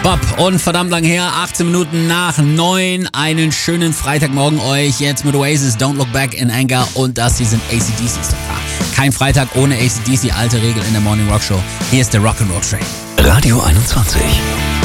Bob und verdammt lang her, 18 Minuten nach 9. Einen schönen Freitagmorgen euch. Jetzt mit Oasis, Don't Look Back in Anger und das hier sind AC/DC Stars. Kein Freitag ohne AC/DC, alte Regel in der Morning Rock Show. Hier ist der Rock'n'Roll Train. Radio 21.